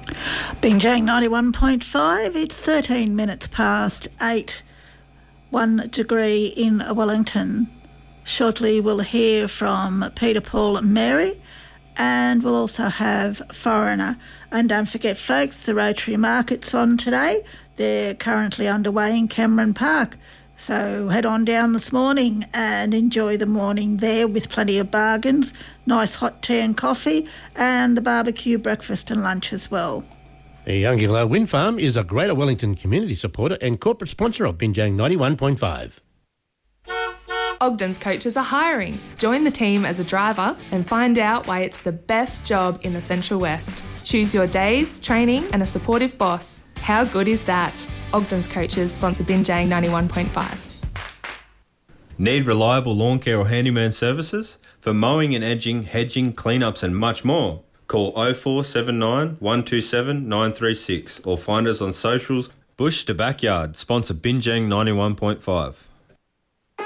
Binjang 91.5, it's 13 minutes past 8, 1 degree in Wellington. Shortly we'll hear from Peter, Paul and Mary, and we'll also have Foreigner. And don't forget, folks, the Rotary Market's on today. They're currently underway in Cameron Park. So head on down this morning and enjoy the morning there with plenty of bargains, nice hot tea and coffee, and the barbecue breakfast and lunch as well. The Youngilla Wind Farm is a Greater Wellington community supporter and corporate sponsor of Binjang 91.5. Ogden's coaches are hiring. Join the team as a driver and find out why it's the best job in the Central West. Choose your days, training and a supportive boss. How good is that? Ogden's coaches sponsor Binjang 91.5. Need reliable lawn care or handyman services? For mowing and edging, hedging, cleanups and much more. Call 0479 127 936 or find us on socials. Bush to Backyard, sponsor Binjang 91.5.